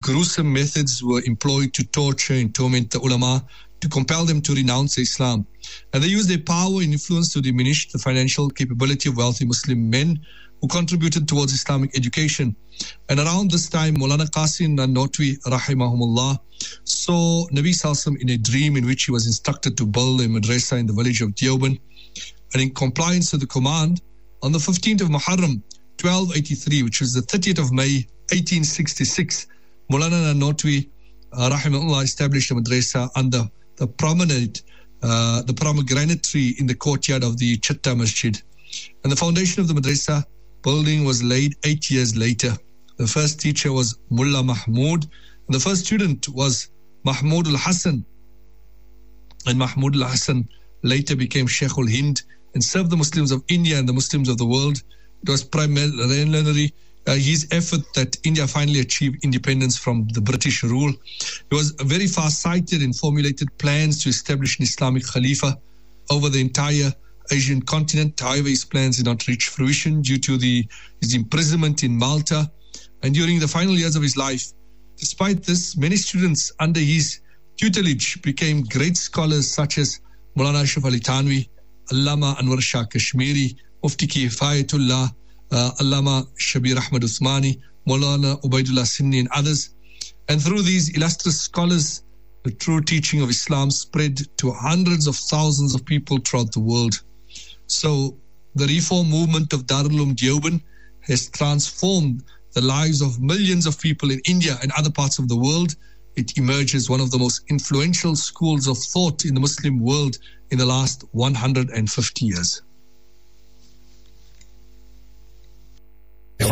gruesome methods were employed to torture and torment the ulama, to compel them to renounce Islam. And they used their power and influence to diminish the financial capability of wealthy Muslim men who contributed towards Islamic education. And around this time, Maulana Qasim Nanotwi, rahimahumullah, saw Nabi Sallallahu in a dream in which he was instructed to build a madrasa in the village of Deoband. And in compliance to the command, on the 15th of Muharram, 1283, which was the 30th of May, 1866, Maulana Nanotwi, rahimahullah, established a madrasa under the pomegranate tree in the courtyard of the Chitta Masjid. And the foundation of the madrasa building was laid 8 years later. The first teacher was Mullah Mahmud, and the first student was Mahmud al-Hassan. And Mahmud al-Hassan later became Sheikh al-Hind and served the Muslims of India and the Muslims of the world. It was primarily his effort that India finally achieved independence from the British rule. He was very far-sighted and formulated plans to establish an Islamic Khalifa over the entire Asian continent. However, his plans did not reach fruition due to his imprisonment in Malta. And during the final years of his life, despite this, many students under his tutelage became great scholars such as Maulana Ashraf Ali Thanwi, Allama Anwar Shah Kashmiri, Mufti Kifayatullah, Allama Shabir Ahmad Uthmani, Maulana Ubaidullah Sinni and others. And through these illustrious scholars, the true teaching of Islam spread to hundreds of thousands of people throughout the world. So the reform movement of Darul Uloom Deoband has transformed the lives of millions of people in India and other parts of the world. It emerges one of the most influential schools of thought in the Muslim world in the last 150 years. You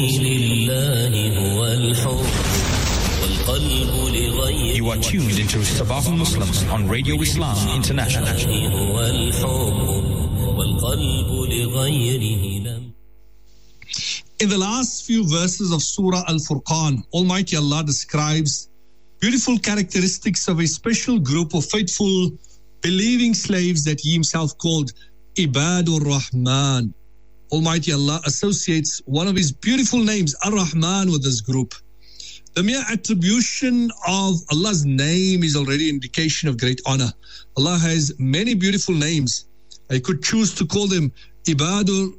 are tuned into Sabah Muslims on Radio Islam International. In the last few verses of Surah Al-Furqan, Almighty Allah describes beautiful characteristics of a special group of faithful, believing slaves that He Himself called Ibadur Rahman. Almighty Allah associates one of His beautiful names, Ar-Rahman, with this group. The mere attribution of Allah's name is already an indication of great honor. Allah has many beautiful names. I could choose to call them Ibadullah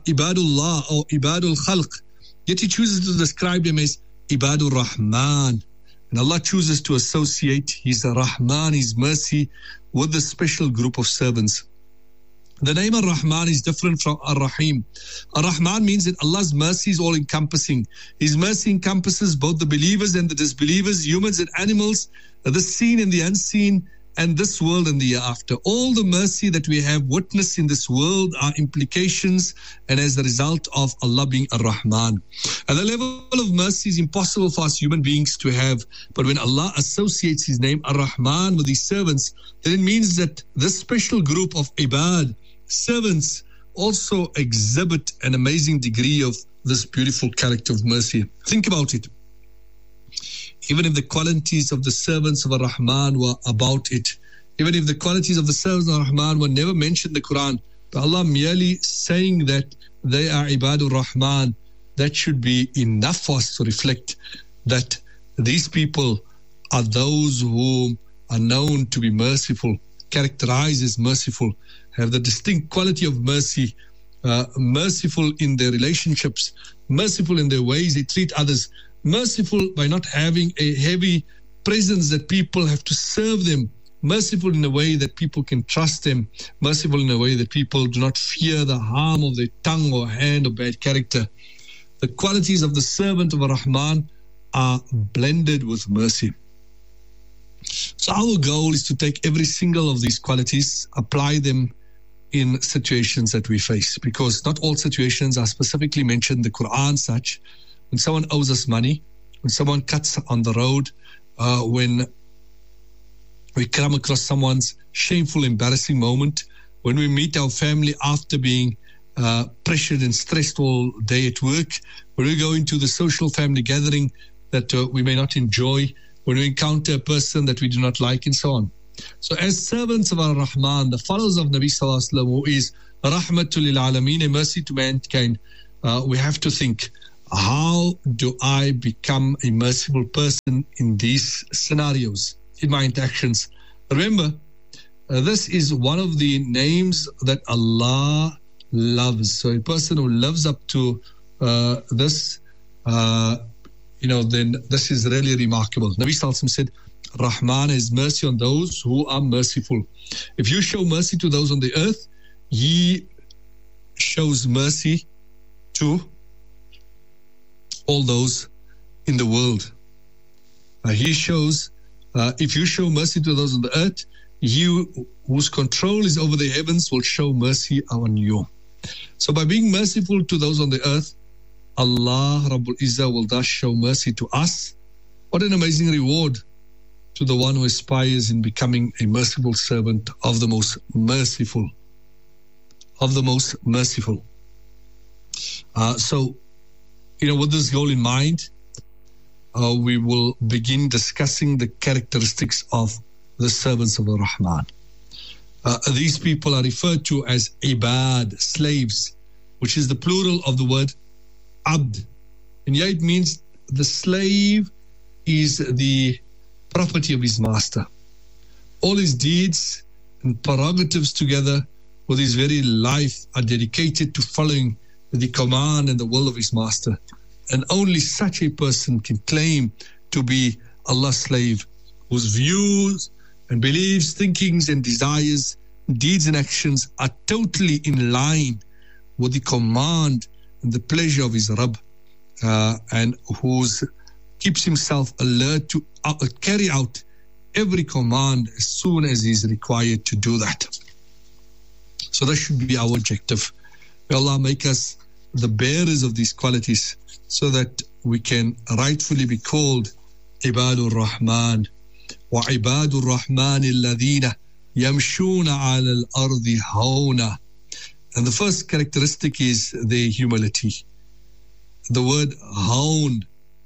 or Ibadul Khalq, yet He chooses to describe them as Ibadur Rahman. And Allah chooses to associate His Rahman, His mercy, with this special group of servants. The name Ar-Rahman is different from Ar-Rahim. Ar-Rahman means that Allah's mercy is all-encompassing. His mercy encompasses both the believers and the disbelievers, humans and animals, the seen and the unseen, and this world and the hereafter. All the mercy that we have witnessed in this world are implications and as a result of Allah being Ar-Rahman. And the level of mercy is impossible for us human beings to have. But when Allah associates His name Ar-Rahman with His servants, then it means that this special group of Ibad, servants, also exhibit an amazing degree of this beautiful character of mercy. Think about it. Even if the qualities of the servants of Ar-Rahman were about it, even if the qualities of the servants of Ar-Rahman were never mentioned in the Quran, but Allah merely saying that they are Ibadur Rahman, that should be enough for us to reflect that these people are those who are known to be merciful, characterized as merciful, have the distinct quality of mercy, merciful in their relationships, merciful in their ways they treat others, merciful by not having a heavy presence that people have to serve them, merciful in a way that people can trust them, merciful in a way that people do not fear the harm of their tongue or hand or bad character. The qualities of the servant of Ar-Rahman are blended with mercy. So our goal is to take every single of these qualities, apply them in situations that we face, because not all situations are specifically mentioned in the Quran such. When someone owes us money, when someone cuts on the road, when we come across someone's shameful, embarrassing moment, when we meet our family after being pressured and stressed all day at work, when we go into the social family gathering that we may not enjoy, when we encounter a person that we do not like, and so on. So as servants of Ar-Rahman, the followers of Nabi Sallallahu Alaihi Wasallam, who is Rahmatul Lil Alameen, a mercy to mankind, we have to think, how do I become a merciful person in these scenarios, in my interactions? Remember, this is one of the names that Allah loves. So a person who lives up to this, then this is really remarkable. Nabi Sallallahu Alaihi Wasallam said, Rahman has mercy on those who are merciful. If you show mercy to those on the earth, He shows mercy to all those in the world. He shows, if you show mercy to those on the earth, He whose control is over the heavens will show mercy on you. So by being merciful to those on the earth, Allah Rabbul Izzah will thus show mercy to us. What an amazing reward to the one who aspires in becoming a merciful servant of the most merciful. Of the most merciful. With this goal in mind, we will begin discussing the characteristics of the servants of the Rahman. These people are referred to as ibad, slaves, which is the plural of the word abd. And here it means the slave is the property of his master. All his deeds and prerogatives together with his very life are dedicated to following the command and the will of his master. And only such a person can claim to be Allah's slave, whose views and beliefs, thinkings and desires, deeds and actions are totally in line with the command and the pleasure of his Rabb, and whose keeps himself alert to carry out every command as soon as he is required to do that. So that should be our objective. May Allah make us the bearers of these qualities so that we can rightfully be called Ibadur Rahman wa Ibadur Rahman alladhina yamshuna ala al-ardi hawna. And the first characteristic is their humility. The word hawn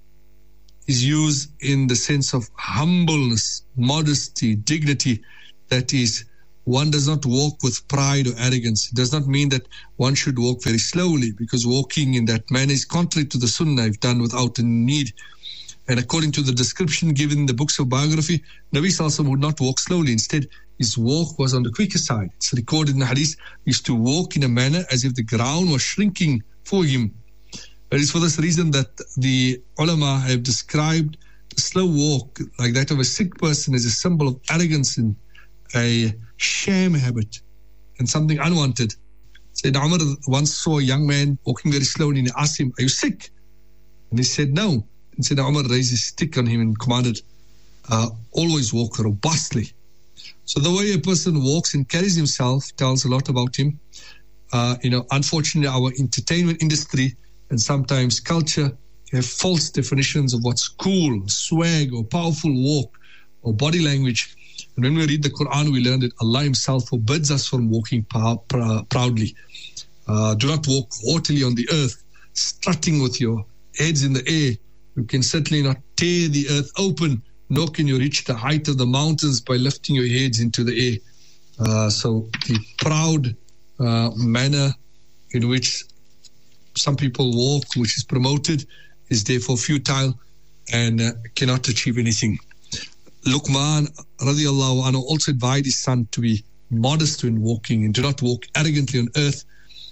is used in the sense of humbleness, modesty, dignity. That is, one does not walk with pride or arrogance. It does not mean that one should walk very slowly, because walking in that manner is contrary to the sunnah if done without a need. And according to the description given in the books of biography, Nabi Sallallahu Alaihi Wasallam would not walk slowly. Instead, his walk was on the quicker side. It's recorded in the hadith, he used to walk in a manner as if the ground was shrinking for him. It is for this reason that the ulama have described the slow walk like that of a sick person as a symbol of arrogance and a sham habit and something unwanted. Sayyidina Umar once saw a young man walking very slowly and he asked him, "Are you sick?" And he said, "No." And Sayyidina Umar raised his stick on him and commanded, always walk robustly. So the way a person walks and carries himself tells a lot about him. Unfortunately, our entertainment industry and sometimes culture have false definitions of what's cool, swag, or powerful walk, or body language. And when we read the Quran, we learn that Allah Himself forbids us from walking proudly. Do not walk haughtily on the earth, strutting with your heads in the air. You can certainly not tear the earth open, nor can you reach the height of the mountains by lifting your heads into the air. So the proud manner in which some people walk, which is promoted, is therefore futile and cannot achieve anything. Luqman radiallahu anhu also advised his son to be modest when walking and do not walk arrogantly on earth.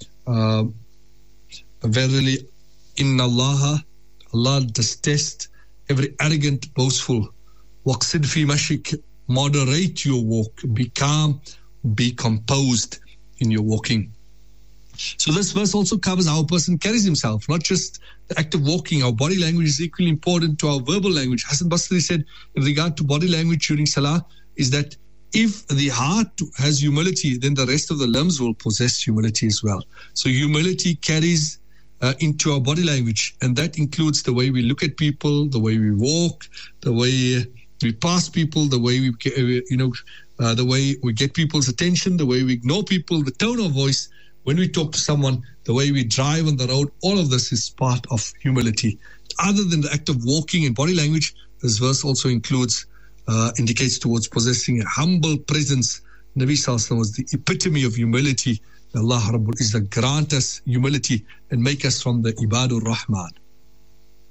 Verily, inna Allah detests every arrogant, boastful. Waqsid fi mashik, moderate your walk, be calm, be composed in your walking. So this verse also covers how a person carries himself, not just the act of walking. Our body language is equally important to our verbal language. Hassan Basri said in regard to body language during Salah is that if the heart has humility, then the rest of the limbs will possess humility as well. So humility carries into our body language, and that includes the way we look at people, the way we walk, the way we pass people, the way the way we get people's attention, the way we ignore people, the tone of voice when we talk to someone, the way we drive on the road. All of this is part of humility. Other than the act of walking and body language, this verse also indicates towards possessing a humble presence. Nabi Sallallahu Alaihi Wasallam was the epitome of humility. Allah Rabbul Izzah grant us humility and make us from the Ibadur Rahman.